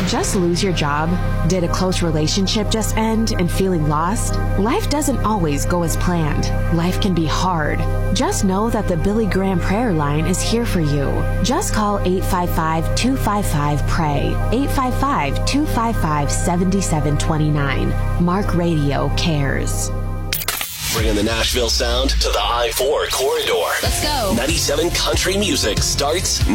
Just lose your job? Did a close relationship just end and feeling lost? Life doesn't always go as planned. Life can be hard. Just know that the Billy Graham prayer line is here for you. Just call 855-255-PRAY, 855-255-7729. Mark Radio cares. Bringing the Nashville sound to the I-4 corridor. Let's go. 97 Country Music starts